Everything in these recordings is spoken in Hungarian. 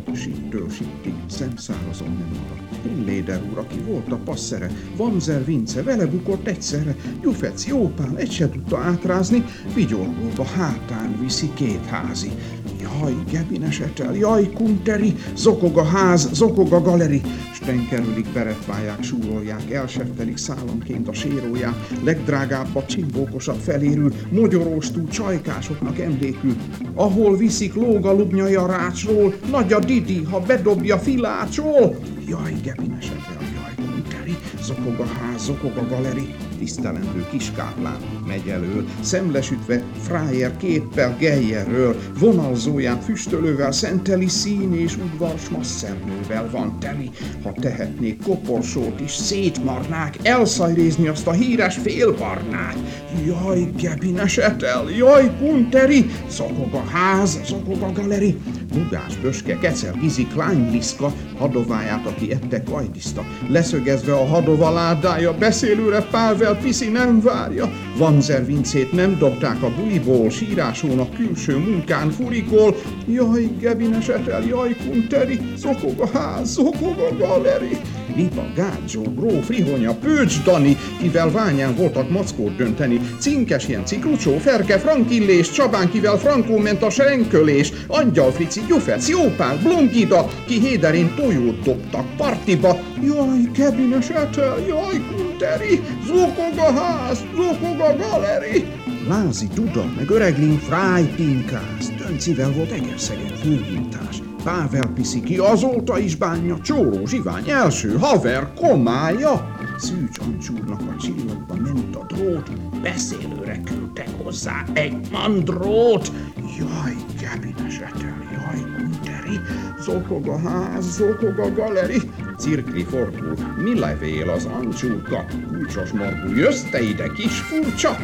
Sittől sittig szemszárazon nem maradt. Hilléder úr, aki volt a passzere, Vamzer Vince, vele bukott egyszerre, Gyufec Jópán egy se tudta átrázni, vigyorgóba hátán viszi két házi. Jaj, Gebines etel, jaj, Kunteri, zokog a ház, zokog a galeri, stenkerülik, beretválják, súrolják, elseftelik szálonként a séróját, legdrágább a csimbókosabb felérül, mogyoróstú csajkásoknak emlékül. Ahol viszik, lóg a lubnyai a rácsról, nagy a Didi, ha bedobja filácsol. Jaj, Gebines etel, jaj, Kunteri, zokog a ház, zokog a galeri, tisztelendő kiskáplán megy elől, szemlesütve frájer képpel Geyerről, vonalzóján füstölővel szenteli, szín és udvars masszernővel van teli. Ha tehetnék koporsót is, szétmarnák, elszajrézni azt a híres félbarnát. Jaj, Gebines etel, jaj, Kunteri, zokog a ház, zokog a galeri. Bugás, Böske, Kecer, Gizi, Klányliszka, hadováját, aki ette kajdiszta, leszögezve a hadova ládája, beszélőre Pável Piszi nem várja. Vamzer Vincét nem dobták a buliból, sírásónak külső munkán furikol. Jaj, Gebines etel, jaj, Kunteri, zokog a ház, zokog a galeri. Lipa, Gádzsó, Gróf, Rihonya, Pőcs Dani, kivel Ványán voltak mackót dönteni, Cinkes Jenci, Krucsó, Ferke, Frankillés, Csabán, kivel Frankó ment a senkölés, Angyal Frici, Gyufec, Jópán, Blongida, ki héderén tojót dobtak partiba. Jaj, Gebines etel, jaj, Kunteri, zokog a ház, zokog a galeri. Lázi Duda, meg Öreglin Fráj Pinkász, Döncivel volt Egerszegen főhintás. Pável Piszi, ki azóta is bánja, Csóró Zsivány első haver komája. Szűcs Ancsúrnak a csillagba ment a drót, beszélőre küldtek hozzá egy mandrót. Jaj, Gebines etel, jaj, Kunteri, zokog a ház, zokog a galeri. Cirkli fordul, mi levél az Ancsúrka, kulcsos morgul, jössz te ide, kis furcsa?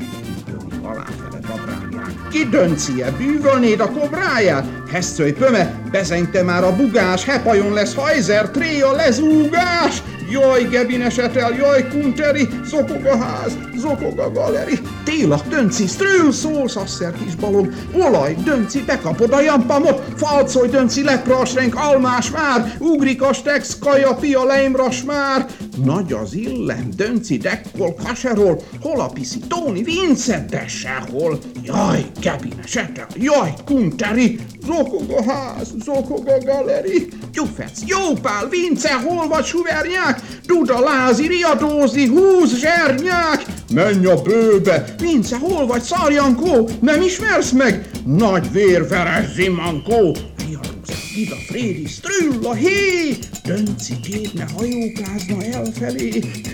Aláfele babráján, ki döncie, bűvölnéd a kobráját? Hesszöly pöme, bezengte már a bugás, hepajon lesz hajzer, tréja lezúgás. Jaj, Gebines etel, jaj, Kunteri, zokog a ház, zokog a galeri. Télak, Dönci, strül, szól, szasszer kis balog, olaj, Dönci, bekapod a jampamot, falcolj, Dönci, leprast, almás már, ugrik a stex, kaja, pia, leimras már. Nagy az illem, Dönci, dekkol, kaserol, hol a Piszi, Tóni, Vince, de sehol. Jaj, Gebines etel, jaj, Kunteri, zokog a ház, zokog a galeri. Gyufec, Jópál, Vince, hol vagy suvernyák? Duda, Lázi, riadózni, húz, zsernyák! Menj a bőbe! Vince, hol vagy, Szarjankó? Nem ismersz meg? Nagy vérveres zimankó! Riadózni, Dida, Frédi, Strülla, hé! Dönci tépne, hajókázna elfelé.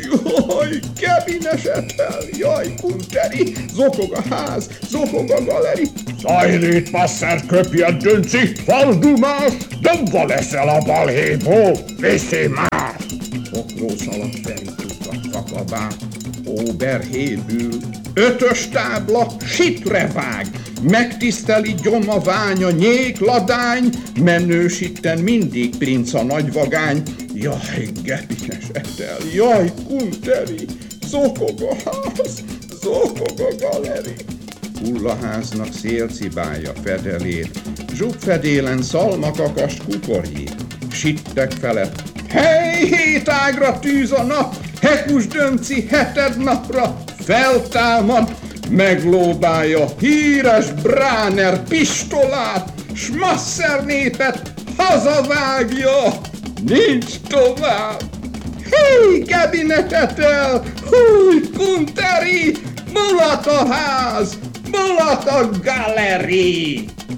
Jaj, Gebines etel, jaj, Kunteri, zokog a ház, zokog a galeri. Szajrét, passzer, köpjen, Dönci, faldumás, dobva leszel a balhéból, viszé már! Okrós alatt verítjük a fakabát, óberhébül, ötös tábla sitre vág, megtiszteli gyoma ványa, nyék ladány, menősitten mindig princ a nagyvagány. Jaj, Gebines etel, jaj, Kunteri, zokog a ház, zokog a galeri. Hullaháznak szélcibálja fedelét, zsubfedélen szalmakakast kukorjét, sittek felett. Hely, hétágra tűz a nap, Hekus Dönci heted napra feltámad, meglóbálja híres Bráner pistolát, s masszer népet hazavágja, nincs tovább. Hé, Gebines etel, húj, Kunteri, mulat a ház, mulat a galeri.